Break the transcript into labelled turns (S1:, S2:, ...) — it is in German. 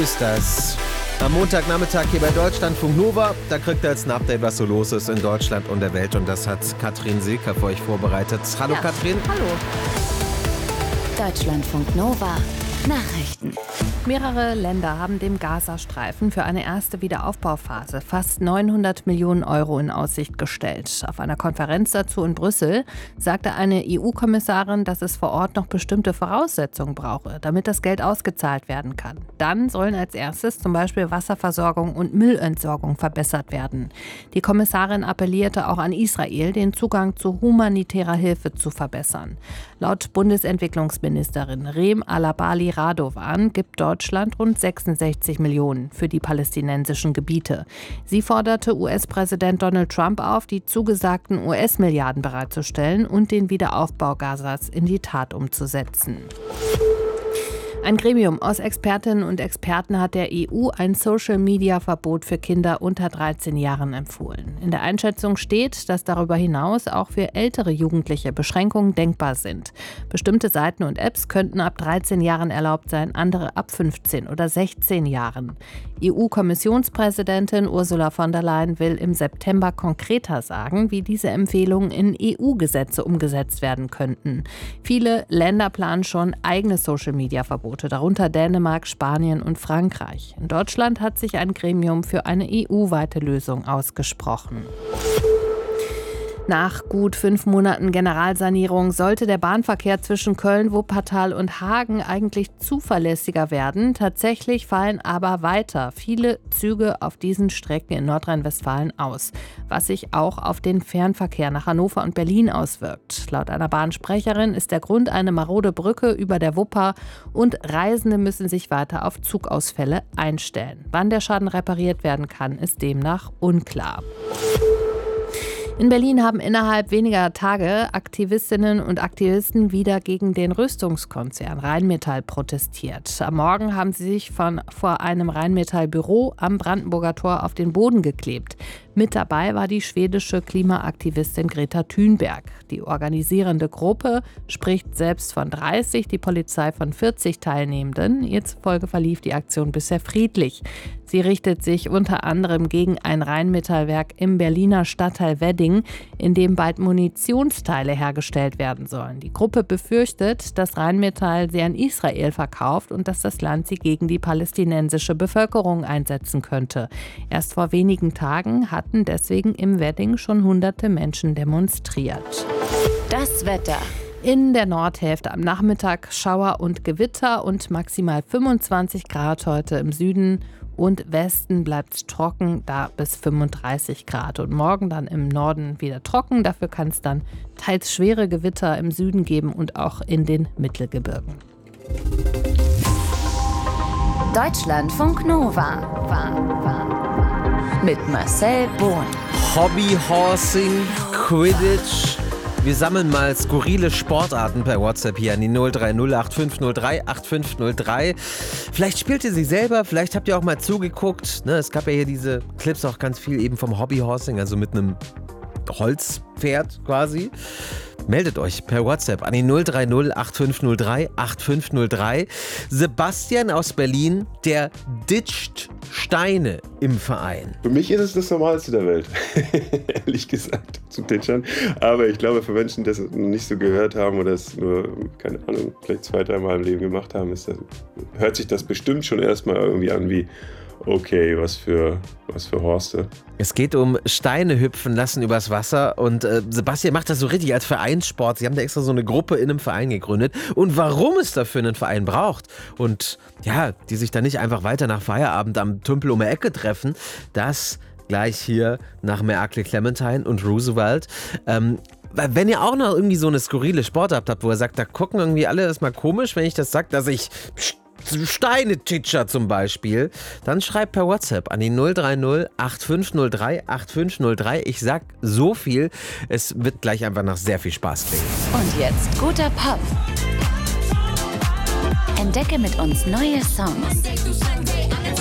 S1: Ist das am Montagnachmittag hier bei Deutschlandfunk Nova. Da kriegt ihr jetzt ein Update, was so los ist in Deutschland und der Welt. Und das hat Katrin Silker für euch vorbereitet. Hallo Katrin.
S2: Hallo.
S3: Deutschlandfunk Nova. Nachrichten.
S2: Mehrere Länder haben dem Gazastreifen für eine erste Wiederaufbauphase fast 900 Millionen Euro in Aussicht gestellt. Auf einer Konferenz dazu in Brüssel sagte eine EU-Kommissarin, dass es vor Ort noch bestimmte Voraussetzungen brauche, damit das Geld ausgezahlt werden kann. Dann sollen als erstes zum Beispiel Wasserversorgung und Müllentsorgung verbessert werden. Die Kommissarin appellierte auch an Israel, den Zugang zu humanitärer Hilfe zu verbessern. Laut Bundesentwicklungsministerin Reem Alabali Radovan gibt Deutschland rund 66 Millionen für die palästinensischen Gebiete. Sie forderte US-Präsident Donald Trump auf, die zugesagten US-Milliarden bereitzustellen und den Wiederaufbau Gazas in die Tat umzusetzen. Ein Gremium aus Expertinnen und Experten hat der EU ein Social-Media-Verbot für Kinder unter 13 Jahren empfohlen. In der Einschätzung steht, dass darüber hinaus auch für ältere Jugendliche Beschränkungen denkbar sind. Bestimmte Seiten und Apps könnten ab 13 Jahren erlaubt sein, andere ab 15 oder 16 Jahren. EU-Kommissionspräsidentin Ursula von der Leyen will im September konkreter sagen, wie diese Empfehlungen in EU-Gesetze umgesetzt werden könnten. Viele Länder planen schon eigene Social-Media-Verbote, darunter Dänemark, Spanien und Frankreich. In Deutschland hat sich ein Gremium für eine EU-weite Lösung ausgesprochen. Nach gut 5 Monaten Generalsanierung sollte der Bahnverkehr zwischen Köln, Wuppertal und Hagen eigentlich zuverlässiger werden. Tatsächlich fallen aber weiter viele Züge auf diesen Strecken in Nordrhein-Westfalen aus, was sich auch auf den Fernverkehr nach Hannover und Berlin auswirkt. Laut einer Bahnsprecherin ist der Grund eine marode Brücke über der Wupper und Reisende müssen sich weiter auf Zugausfälle einstellen. Wann der Schaden repariert werden kann, ist demnach unklar. In Berlin haben innerhalb weniger Tage Aktivistinnen und Aktivisten wieder gegen den Rüstungskonzern Rheinmetall protestiert. Am Morgen haben sie sich vor einem Rheinmetall-Büro am Brandenburger Tor auf den Boden geklebt. Mit dabei war die schwedische Klimaaktivistin Greta Thunberg. Die organisierende Gruppe spricht selbst von 30, die Polizei von 40 Teilnehmenden. Ihr zufolge verlief die Aktion bisher friedlich. Sie richtet sich unter anderem gegen ein Rheinmetallwerk im Berliner Stadtteil Wedding, in dem bald Munitionsteile hergestellt werden sollen. Die Gruppe befürchtet, dass Rheinmetall sie an Israel verkauft und dass das Land sie gegen die palästinensische Bevölkerung einsetzen könnte. Erst vor wenigen Tagen hatten deswegen im Wedding schon hunderte Menschen demonstriert.
S3: Das Wetter.
S2: In der Nordhälfte am Nachmittag Schauer und Gewitter und maximal 25 Grad heute im Süden und Westen bleibt es trocken, da bis 35 Grad. Und morgen dann im Norden wieder trocken, dafür kann es dann teils schwere Gewitter im Süden geben und auch in den Mittelgebirgen.
S3: Deutschlandfunk Nova. Mit Marcel Bohn.
S1: Hobbyhorsing, Quidditch. Wir sammeln mal skurrile Sportarten per WhatsApp hier an die 030 8503 8503. Vielleicht spielt ihr sie selber, vielleicht habt ihr auch mal zugeguckt. Ne, es gab ja hier diese Clips auch ganz viel eben vom Hobbyhorsing, also mit einem Holzpferd quasi. Meldet euch per WhatsApp an die 030 8503 8503. Sebastian aus Berlin, der ditcht Steine im Verein.
S4: Für mich ist es das Normalste der Welt, ehrlich gesagt, zu ditchern. Aber ich glaube, für Menschen, die das noch nicht so gehört haben oder es nur, keine Ahnung, vielleicht 2-3 Mal im Leben gemacht haben, hört sich das bestimmt schon erstmal irgendwie an wie, okay, was für Horste.
S1: Es geht um Steine hüpfen lassen übers Wasser und Sebastian macht das so richtig als Vereinssport. Sie haben da extra so eine Gruppe in einem Verein gegründet und warum es dafür einen Verein braucht und ja, die sich dann nicht einfach weiter nach Feierabend am Tümpel um die Ecke treffen, das gleich hier nach Merkel, Clementine und Roosevelt. Wenn ihr auch noch irgendwie so eine skurrile Sportart habt, wo ihr sagt, da gucken irgendwie alle erstmal komisch, wenn ich das sage, dass ich Steine-Titscher zum Beispiel, dann schreibt per WhatsApp an die 030 8503 8503. Ich sag so viel, es wird gleich einfach nach sehr viel Spaß klingen.
S3: Und jetzt guter Pop. Entdecke mit uns neue Songs.